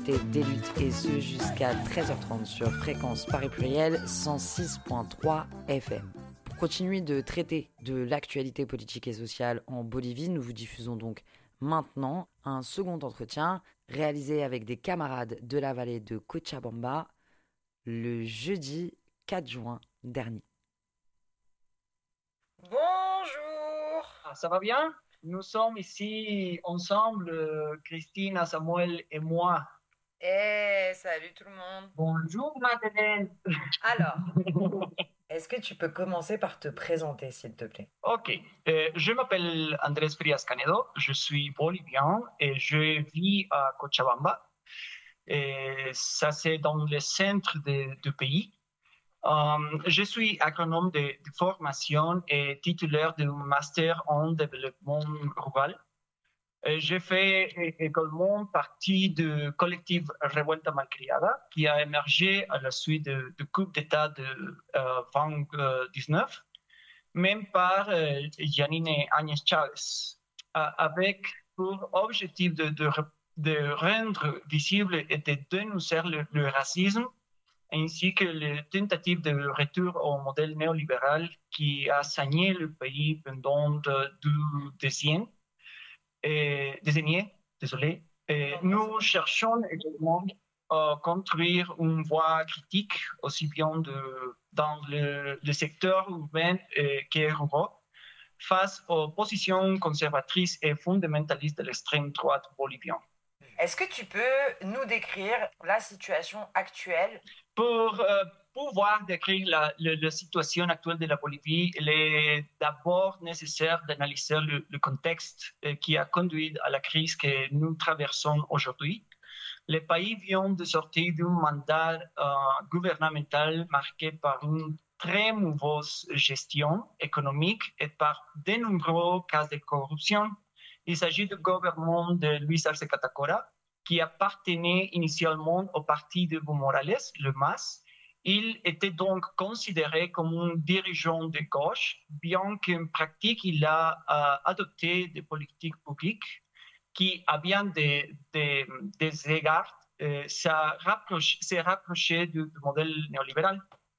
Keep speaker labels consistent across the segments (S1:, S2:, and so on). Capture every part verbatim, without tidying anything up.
S1: l'actualité des luttes et ce jusqu'à treize heures trente sur Fréquence Paris Pluriel cent six virgule trois F M. Pour continuer de traiter de l'actualité politique et sociale en Bolivie, nous vous diffusons donc maintenant un second entretien réalisé avec des camarades de la vallée de Cochabamba le jeudi quatre juin dernier.
S2: Bonjour.
S3: Ah, ça va bien? Nous sommes ici ensemble, euh, Christina, Samuel et moi.
S2: Eh, salut tout le monde.
S3: Bonjour Madeleine.
S1: Alors, est-ce que tu peux commencer par te présenter, s'il te plaît?
S3: Ok, euh, je m'appelle Andrés Frias Canedo, je suis bolivien et je vis à Cochabamba. Et ça, c'est dans le centre de- du pays. Um, je suis agronome de, de formation et titulaire d'un master en développement rural. Euh, J'ai fait é- également partie du collectif Revuelta Malcriada qui a émergé à la suite de- du coup d'État de euh, vingt dix-neuf, même par euh, Janine Áñez Chávez, euh, avec pour objectif de, de, re- de rendre visible et de dénoncer le, le racisme ainsi que les tentatives de retour au modèle néolibéral qui a saigné le pays pendant de- deux décennies. Et, décennies, désolé. Et nous cherchons également à construire une voie critique aussi bien de, dans le, le secteur urbain euh, que rural face aux positions conservatrices et fondamentalistes de l'extrême droite bolivienne.
S2: Est-ce que tu peux nous décrire la situation actuelle?
S3: Pour euh, pouvoir décrire la, la, la situation actuelle de la Bolivie, il est d'abord nécessaire d'analyser le, le contexte euh, qui a conduit à la crise que nous traversons aujourd'hui. Le pays vient de sortir d'un mandat euh, gouvernemental marqué par une très mauvaise gestion économique et par de nombreux cas de corruption. Il s'agit du gouvernement de Luis Arce Catacora, qui appartenait initialement au parti de Evo Morales, le M A S. Il était donc considéré comme un dirigeant de gauche, bien qu'en pratique, il a euh, adopté des politiques publiques qui, à bien des, des, des égards, euh, s'est rapproché du, du modèle néolibéral.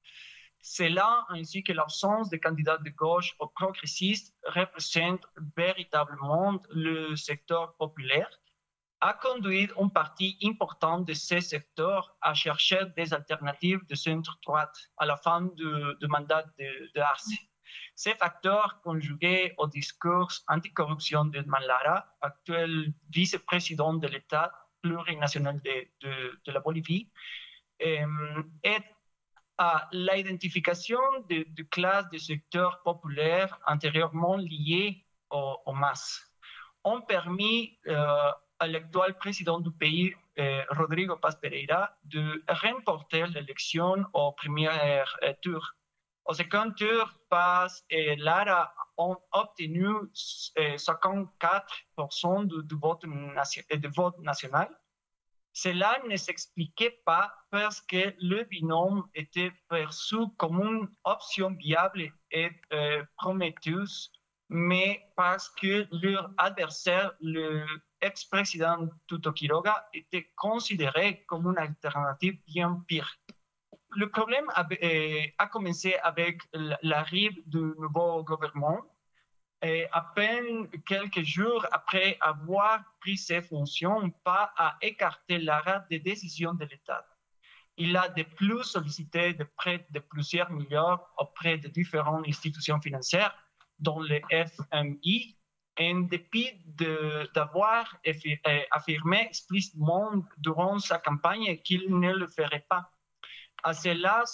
S3: Cela, ainsi que l'absence de candidats de gauche ou progressistes, représente véritablement le secteur populaire, a conduit une partie importante de ces secteurs à chercher des alternatives de centre-droite à la fin du, du mandat de, de Arce. Ces facteurs, conjugués au discours anticorruption de Manlara, actuel vice-président de l'État plurinational de, de, de la Bolivie, euh, aident à l'identification de, de classes de secteurs populaires antérieurement liés au, au M A S, ont permis euh, à l'actuel président du pays, euh, Rodrigo Paz Pereira, de remporter l'élection au premier euh, tour. Au second tour, Paz et Lara ont obtenu euh, cinquante-quatre pour cent du, du, vote, du vote national. Cela ne s'expliquait pas parce que le binôme était perçu comme une option viable et euh, prometteuse, mais parce que leur adversaire, le ex-président Tuto Quiroga, était considéré comme une alternative bien pire. Le problème a, euh, a commencé avec l'arrivée du nouveau gouvernement. Et à peine quelques jours après avoir pris ses fonctions, pas à écarter l'arrêt des décisions de l'État. Il a de plus sollicité de prêts de plusieurs milliards auprès de différentes institutions financières, dont le F M I, en dépit de, d'avoir affirmé explicitement durant sa campagne qu'il ne le ferait pas. À cela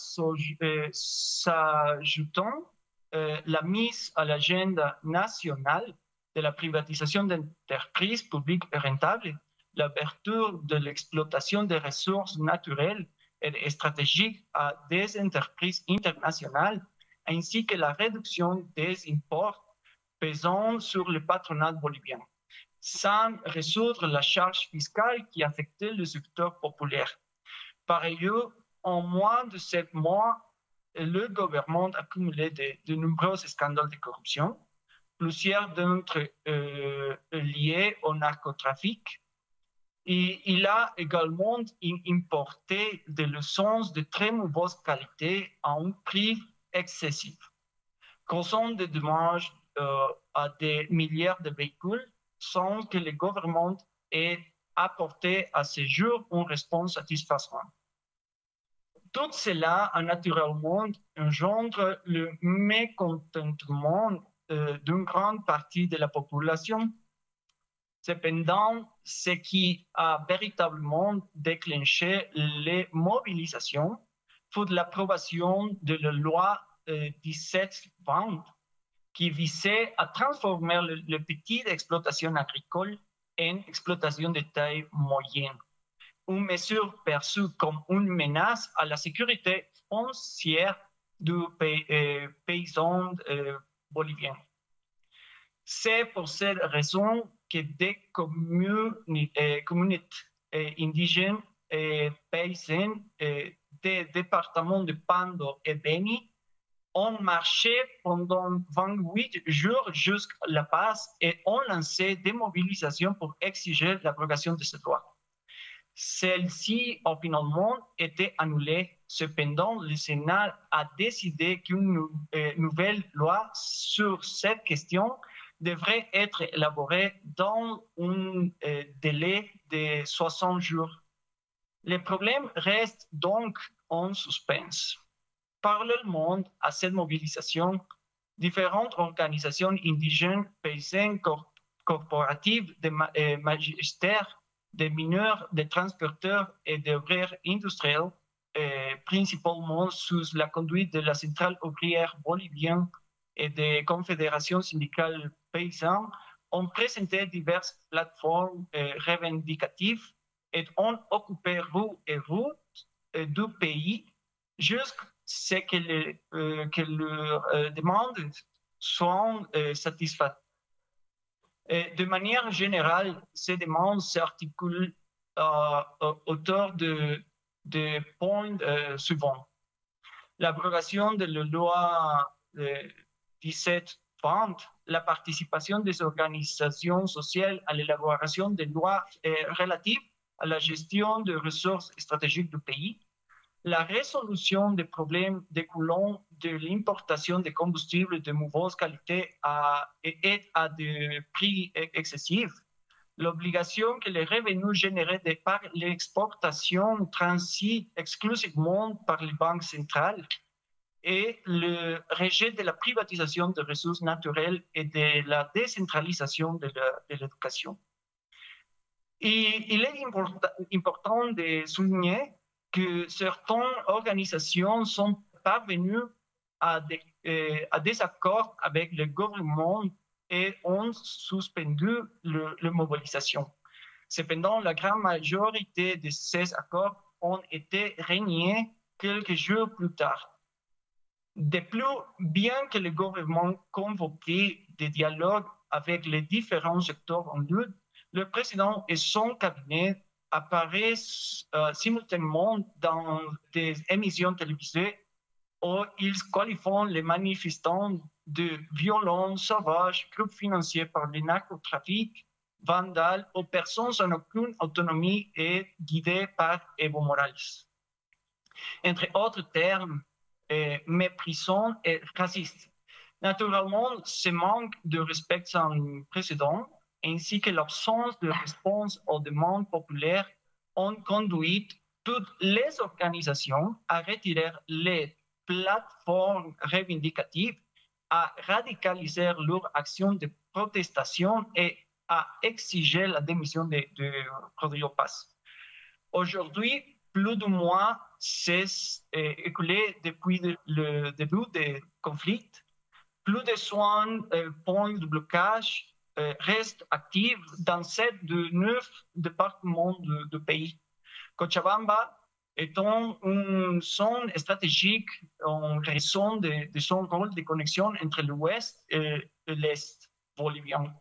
S3: s'ajoutant euh, la mise à l'agenda nationale de la privatisation d'entreprises publiques et rentables, l'ouverture de l'exploitation des ressources naturelles et stratégiques à des entreprises internationales, ainsi que la réduction des imports pesant sur le patronat bolivien, sans résoudre la charge fiscale qui affectait le secteur populaire. Par ailleurs, en moins de sept mois, le gouvernement a accumulé de, de nombreux scandales de corruption, plusieurs d'entre eux euh, liés au narcotrafic. Et il a également importé des licences de très mauvaise qualité à un prix excessif, causant des dommages euh, à des milliards de véhicules sans que le gouvernement ait apporté à ce jour une réponse satisfaisante. Tout cela a naturellement engendre le mécontentement euh, d'une grande partie de la population. Cependant, ce qui a véritablement déclenché les mobilisations fut l'approbation de la loi euh, dix-sept vingt qui visait à transformer le, le petite exploitation agricole en exploitation de taille moyenne. Une mesure perçue comme une menace à la sécurité foncière du pays, euh, paysan euh, bolivien. C'est pour cette raison que des communautés, euh, communautés euh, indigènes et paysannes euh, des départements de Pando et Beni ont marché pendant vingt-huit jours jusqu'à La Paz et ont lancé des mobilisations pour exiger l'abrogation de cette loi. Celle-ci a finalement été annulée. Cependant, le Sénat a décidé qu'une euh, nouvelle loi sur cette question devrait être élaborée dans un euh, délai de soixante jours. Le problème reste donc en suspens. Parallèlement à cette mobilisation, différentes organisations indigènes, paysannes, cor- corporatives, de ma- euh, magistères, des mineurs, des transporteurs et des ouvriers industriels, euh, principalement sous la conduite de la Centrale ouvrière bolivienne et des confédérations syndicales paysannes, ont présenté diverses plateformes euh, revendicatives et ont occupé rue et rue euh, du pays jusqu'à ce que, le, euh, que leurs euh, demandes soient euh, satisfaites. De manière générale, ces demandes s'articulent euh, autour de, de points euh, suivants. L'abrogation de la loi euh, dix-sept vingt, la participation des organisations sociales à l'élaboration des lois euh, relatives à la gestion des ressources stratégiques du pays, la résolution des problèmes découlant de l'importation de combustibles de mauvaise qualité à, et à des prix excessifs, l'obligation que les revenus générés par l'exportation transitent exclusivement par les banques centrales et le rejet de la privatisation des ressources naturelles et de la décentralisation de l'éducation. Et il est important, important de souligner que certaines organisations sont parvenues à des, euh, à des accords avec le gouvernement et ont suspendu le, la mobilisation. Cependant, la grande majorité de ces accords ont été reniés quelques jours plus tard. De plus, bien que le gouvernement convoqué des dialogues avec les différents secteurs en lutte, le président et son cabinet apparaissent euh, simultanément dans des émissions télévisées où ils qualifient les manifestants de violents, sauvages, groupes financiers par le narcotrafic, vandales ou personnes sans aucune autonomie et guidées par Evo Morales. Entre autres termes, euh, méprisants et racistes. Naturellement, ce manque de respect sans précédent ainsi que l'absence de réponse aux demandes populaires ont conduit toutes les organisations à retirer les plateformes revendicatives, à radicaliser leur action de protestation et à exiger la démission de, de Rodrigo Paz. Aujourd'hui, plus de mois s'est écoulé depuis le début du conflit. Plus de soixante euh, points de blocage euh, restent actifs dans sept de neuf départements du pays. Cochabamba étant une zone stratégique en raison de, de son rôle de connexion entre l'ouest et l'est bolivien.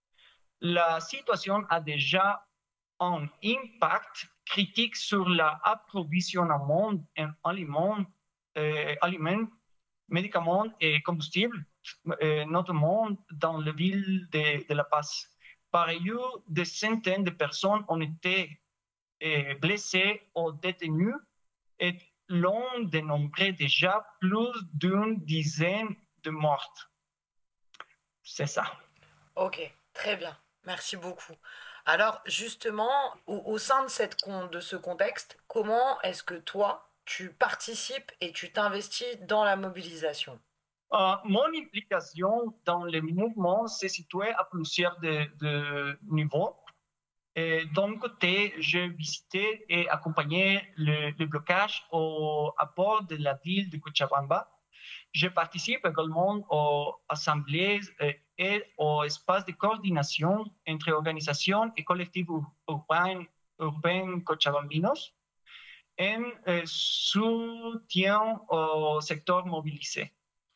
S3: La situation a déjà un impact critique sur l'approvisionnement en aliments, euh, aliments, médicaments et combustibles, euh, notamment dans la ville de, de La Paz. Par ailleurs, des centaines de personnes ont été et blessés ou détenus et l'on dénombrait déjà plus d'une dizaine de morts. C'est ça.
S1: Ok, très bien. Merci beaucoup. Alors justement, au, au sein de, cette, de ce contexte, comment est-ce que toi, tu participes et tu t'investis dans la mobilisation?
S3: Euh, mon implication dans les mouvements s'est située à plusieurs de, de niveaux. Et d'un côté, j'ai visité et accompagné le, le blocage au, à bord de la ville de Cochabamba. Je participe également aux assemblées et aux espaces de coordination entre organisations et collectifs urbains, urbains cochabambinos en euh, soutien au secteur mobilisé.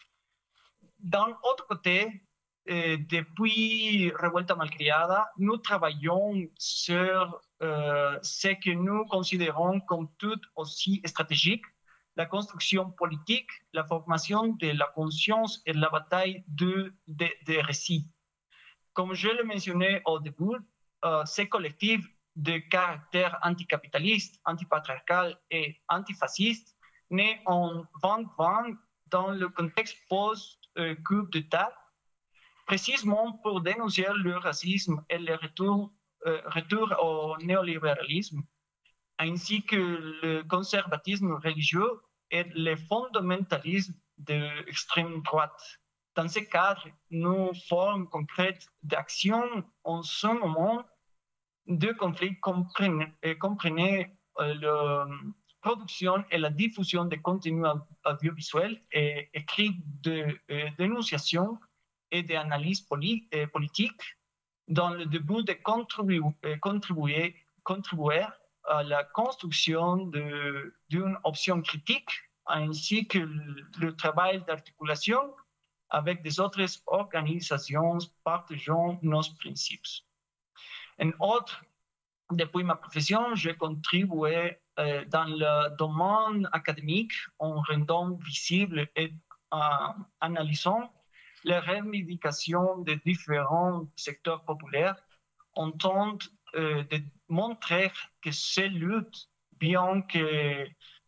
S3: D'un autre côté, euh, depuis Revuelta Malcriada, nous travaillons sur euh, ce que nous considérons comme tout aussi stratégique, la construction politique, la formation de la conscience et la bataille de, de, de récits. Comme je le mentionnais au début, euh, ces collectifs de caractère anticapitaliste, antipatriarcal et antifasciste nés en vingt vingt dans le contexte post-coup d'État, précisément pour dénoncer le racisme et le retour, euh, retour au néolibéralisme, ainsi que le conservatisme religieux et le fondamentalisme de l'extrême droite. Dans ce cadre, nos formes concrètes d'action en ce moment de conflit comprenaient, comprenaient euh, la production et la diffusion de contenus audiovisuels et écrits de euh, dénonciation et d'analyse poli, euh, politique dans le but de contribuer, euh, contribuer, contribuer à la construction d'une option critique ainsi que le, le travail d'articulation avec des autres organisations partageant nos principes. En outre, depuis ma profession, j'ai contribué euh, dans le domaine académique en rendant visible et en euh, analysant les revendications de différents secteurs populaires en tentant euh, de montrer que ces luttes, bien que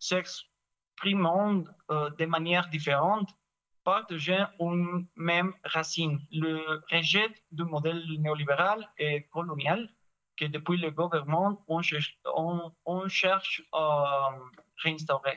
S3: s'expriment euh, de manière différente, partagent une même racine, le rejet du modèle néolibéral et colonial que depuis le gouvernement, on cherche, on, on cherche à réinstaurer.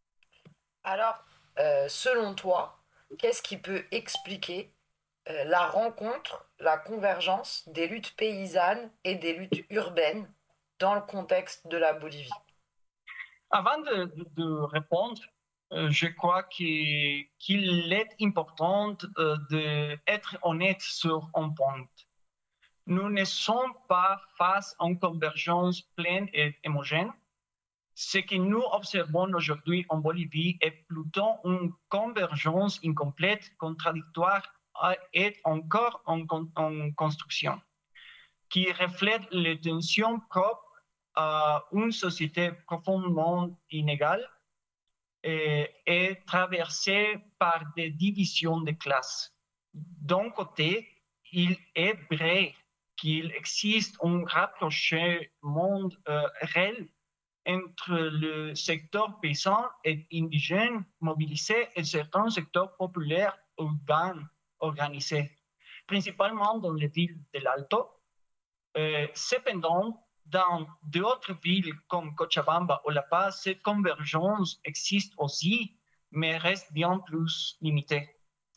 S1: Alors, euh, selon toi, qu'est-ce qui peut expliquer euh, la rencontre, la convergence des luttes paysannes et des luttes urbaines dans le contexte de la Bolivie?
S3: Avant de, de, de répondre, euh, je crois qu'il, qu'il est important euh, d'être honnête sur un point. Nous ne sommes pas face à une convergence pleine et homogène. Ce que nous observons aujourd'hui en Bolivie est plutôt une convergence incomplète, contradictoire et encore en, en construction, qui reflète les tensions propres à une société profondément inégale et, et traversée par des divisions de classes. D'un côté, il est vrai qu'il existe un rapprochement euh, réel entre le secteur paysan et indigène mobilisé et certains secteurs populaires urbains organisés, principalement dans les villes de l'Alto. Euh, cependant, dans d'autres villes comme Cochabamba ou La Paz, cette convergence existe aussi, mais reste bien plus limitée.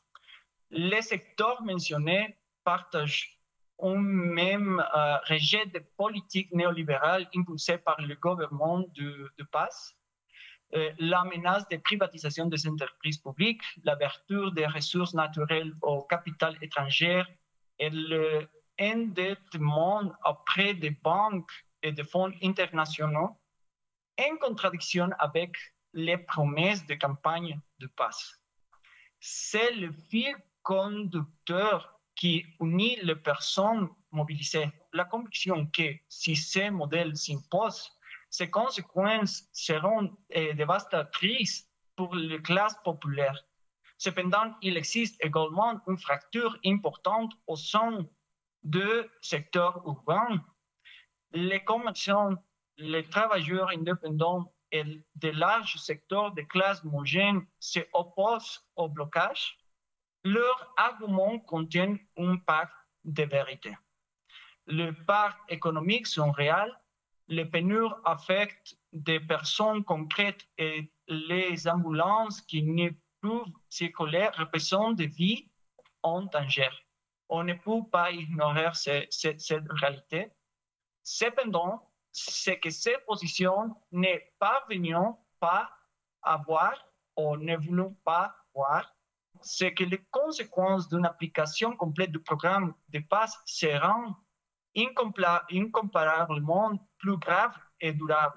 S3: Les secteurs mentionnés partagent un même euh, rejet de politique néolibérale impulsée par le gouvernement de, de Paz, euh, la menace de privatisation des entreprises publiques, l'ouverture des ressources naturelles au capital étranger et le endettement auprès des banques et des fonds internationaux, en contradiction avec les promesses de campagne de Paz. C'est le fil conducteur qui unit les personnes mobilisées. La conviction que si ces modèles s'imposent, ces conséquences seront euh, dévastatrices pour les classes populaires. Cependant, il existe également une fracture importante au sein du secteur urbain. Les commerçants les travailleurs indépendants et de larges secteurs de classes moyennes se opposent au blocage, leurs arguments contiennent une part de vérité. Les parts économiques sont réelles, les pénuries affectent des personnes concrètes et les ambulances qui ne peuvent circuler représentent des vies en danger. On ne peut pas ignorer ce, ce, cette réalité. Cependant, c'est que ces positions ne parviennent pas à voir ou ne voulons pas voir, c'est que les conséquences d'une application complète du programme de passe seront incomparablement plus graves et durables.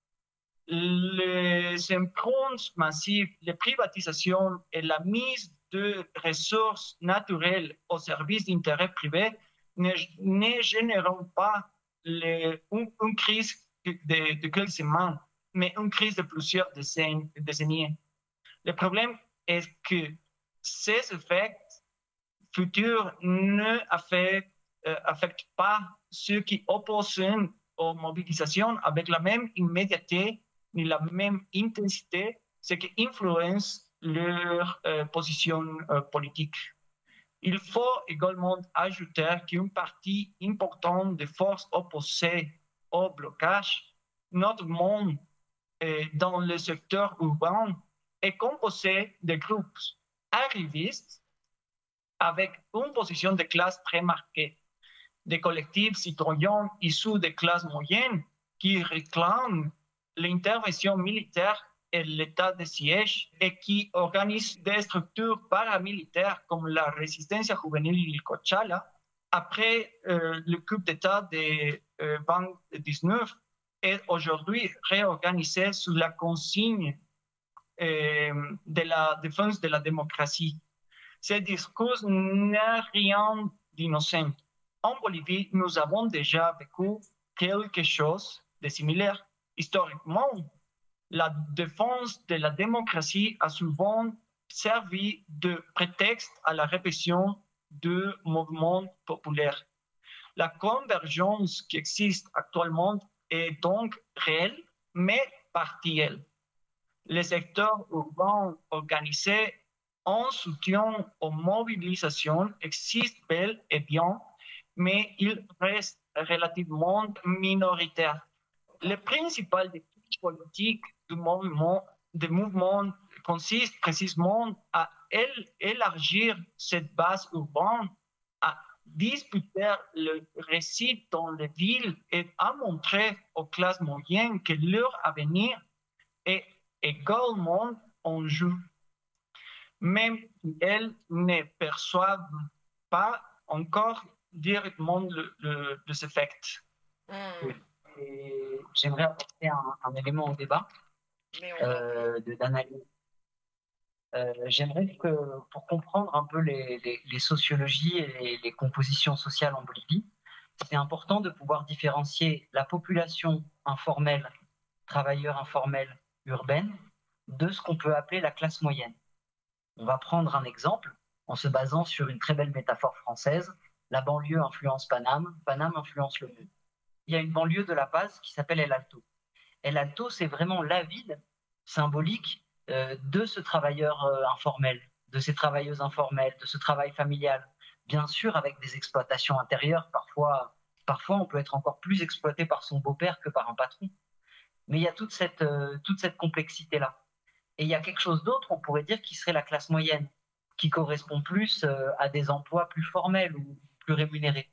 S3: Les emprunts massifs, les privatisations et la mise de ressources naturelles au service d'intérêts privés ne, ne généreront pas les, une, une crise de, de quelques semaines, mais une crise de plusieurs décennies. Le problème est que ces effets futurs ne affectent, euh, affectent pas ceux qui opposent aux mobilisations avec la même immédiateté ni la même intensité, ce qui influence leur euh, position euh, politique. Il faut également ajouter qu'une partie importante des forces opposées au blocage, notamment euh, dans le secteur urbain, est composée de groupes arrivistes avec une position de classe très marquée, des collectifs citoyens issus des classes moyennes qui réclament l'intervention militaire et l'état de siège et qui organisent des structures paramilitaires comme la résistance juvénile Cochala après euh, le coup d'État de euh, deux mille dix-neuf est aujourd'hui réorganisé sous la consigne euh, de la défense de la démocratie. Ce discours n'a rien d'innocent. En Bolivie, nous avons déjà vécu quelque chose de similaire. Historiquement, la défense de la démocratie a souvent servi de prétexte à la répression du mouvement populaire. La convergence qui existe actuellement est donc réelle, mais partielle. Les secteurs urbains organisés en soutien aux mobilisations existent bel et bien, mais ils restent relativement minoritaires. Le principal défi politique du mouvement, du mouvement consiste précisément à élargir cette base urbaine, à disputer le récit dans les villes et à montrer aux classes moyennes que leur avenir est également en jeu, même si elles ne perçoivent pas encore directement le, le, les effets.
S4: Mmh. Et j'aimerais apporter un, un élément au débat euh, de, d'analyse. Euh, j'aimerais que, pour comprendre un peu les, les, les sociologies et les, les compositions sociales en Bolivie, c'est important de pouvoir différencier la population informelle, travailleurs informels, urbaine, de ce qu'on peut appeler la classe moyenne. On va prendre un exemple en se basant sur une très belle métaphore française. La banlieue influence Paname, Paname influence le monde. Il y a une banlieue de La Paz qui s'appelle El Alto. El Alto, c'est vraiment la ville symbolique euh, de ce travailleur euh, informel, de ces travailleuses informelles, de ce travail familial. Bien sûr, avec des exploitations intérieures, parfois, parfois on peut être encore plus exploité par son beau-père que par un patron. Mais il y a toute cette, euh, toute cette complexité-là. Et il y a quelque chose d'autre, on pourrait dire, qui serait la classe moyenne, qui correspond plus euh, à des emplois plus formels ou plus rémunérés.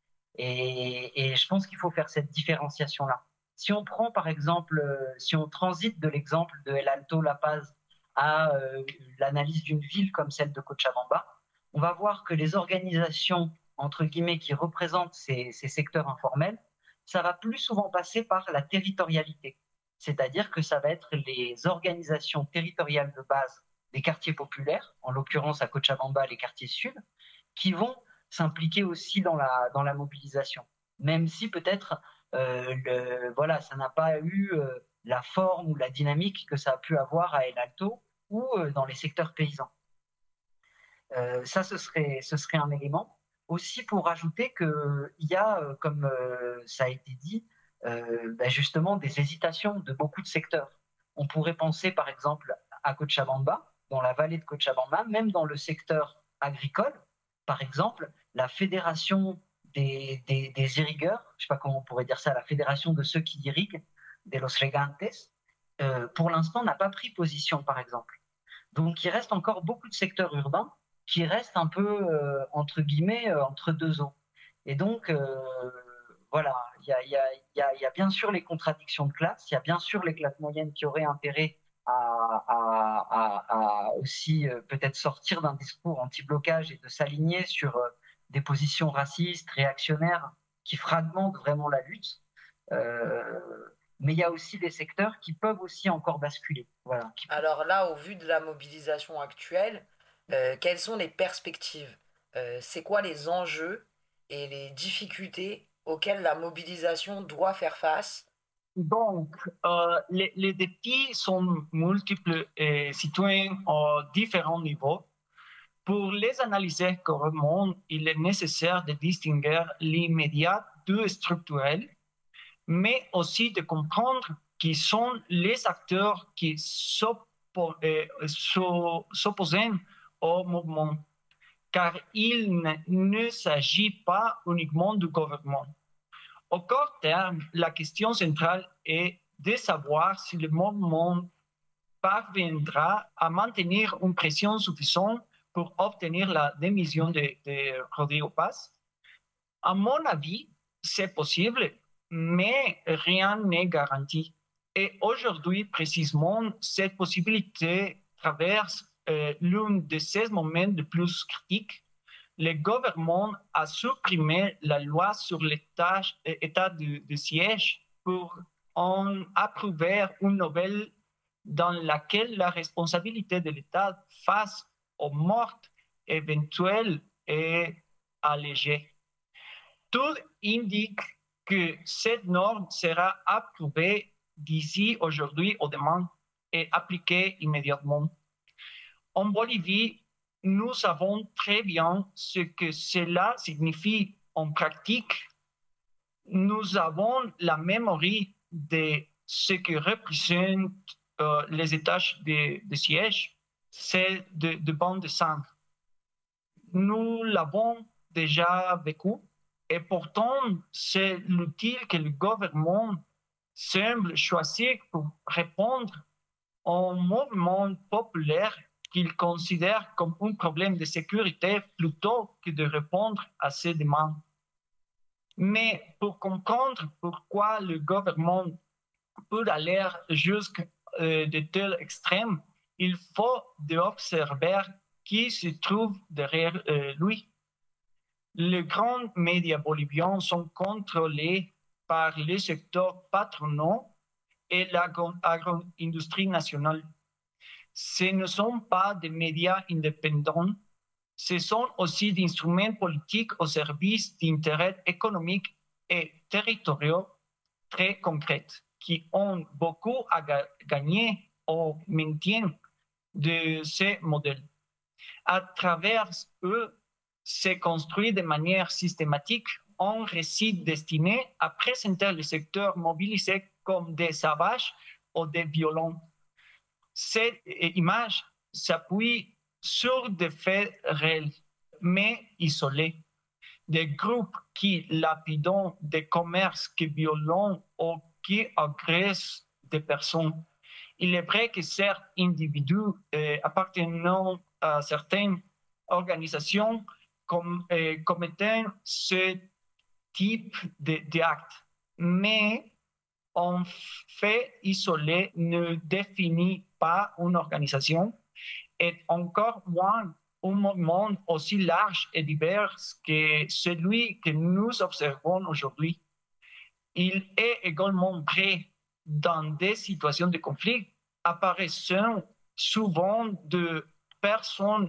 S4: Et, et je pense qu'il faut faire cette différenciation-là. Si on prend par exemple, euh, si on transite de l'exemple de El Alto, La Paz à euh, l'analyse d'une ville comme celle de Cochabamba, on va voir que les organisations, entre guillemets, qui représentent ces, ces secteurs informels, ça va plus souvent passer par la territorialité. C'est-à-dire que ça va être les organisations territoriales de base des quartiers populaires, en l'occurrence à Cochabamba, les quartiers sud, qui vont s'impliquer aussi dans la, dans la mobilisation. Même si peut-être euh, le, voilà, ça n'a pas eu euh, la forme ou la dynamique que ça a pu avoir à El Alto ou euh, dans les secteurs paysans. Euh, ça, ce serait, ce serait un élément. Aussi pour rajouter qu'il y a, euh, comme euh, ça a été dit, euh, ben justement des hésitations de beaucoup de secteurs. On pourrait penser par exemple à Cochabamba, dans la vallée de Cochabamba, même dans le secteur agricole, par exemple, la fédération des, des, des irrigueurs, je ne sais pas comment on pourrait dire ça, la fédération de ceux qui irriguent, de los regantes, euh, pour l'instant n'a pas pris position, par exemple. Donc il reste encore beaucoup de secteurs urbains qui restent un peu, euh, entre guillemets, euh, entre deux eaux. Et donc, euh, voilà, il y a, y, a, y, a, y a bien sûr les contradictions de classe, il y a bien sûr les classes moyennes qui auraient intérêt à, à, à, à aussi euh, peut-être sortir d'un discours anti-blocage et de s'aligner sur euh, des positions racistes, réactionnaires, qui fragmentent vraiment la lutte. Euh, mais il y a aussi des secteurs qui peuvent aussi encore basculer. Voilà.
S1: Alors là, au vu de la mobilisation actuelle, euh, quelles sont les perspectives? euh, C'est quoi les enjeux et les difficultés auxquelles la mobilisation doit faire face?
S3: Donc, euh, les, les défis sont multiples et situés à différents niveaux. Pour les analyser correctement, il est nécessaire de distinguer l'immédiat du structurel, mais aussi de comprendre qui sont les acteurs qui s'opposent au mouvement, car il ne, ne s'agit pas uniquement du gouvernement. Au court terme, la question centrale est de savoir si le mouvement parviendra à maintenir une pression suffisante pour obtenir la démission de, de Rodrigo Paz. À mon avis, c'est possible, mais rien n'est garanti. Et aujourd'hui, précisément, cette possibilité traverse euh, l'un de ces moments les plus critiques. Le gouvernement a supprimé la loi sur l'état de, de siège pour en approuver une nouvelle dans laquelle la responsabilité de l'État face aux morts éventuelles est allégée. Tout indique que cette norme sera approuvée d'ici aujourd'hui ou demain et appliquée immédiatement. En Bolivie, nous savons très bien ce que cela signifie en pratique. Nous avons la mémoire de ce que représentent euh, les étages de, de siège, c'est de, de bancs de sang. Nous l'avons déjà vécu et pourtant c'est l'outil que le gouvernement semble choisir pour répondre au mouvement populaire qu'il considère comme un problème de sécurité plutôt que de répondre à ces demandes. Mais pour comprendre pourquoi le gouvernement peut aller jusqu'à euh, de tels extrêmes, il faut observer qui se trouve derrière euh, lui. Les grands médias boliviens sont contrôlés par les secteurs patronaux et l'agro-industrie nationale. Ce ne sont pas des médias indépendants, ce sont aussi des instruments politiques au service d'intérêts économiques et territoriaux très concrets qui ont beaucoup à gagner au maintien de ces modèles. À travers eux, s'est construit de manière systématique un récit destiné à présenter le secteur mobilisé comme des sauvages ou des violents. Cette image s'appuie sur des faits réels, mais isolés. Des groupes qui lapident des commerces qui violent ou qui agressent des personnes. Il est vrai que certains individus euh, appartenant à certaines organisations comme, euh, commettent ce type d'actes, mais un fait isolé ne définit pas une organisation et encore moins un mouvement aussi large et divers que celui que nous observons aujourd'hui. Il est également vrai dans des situations de conflit apparaissant souvent de personnes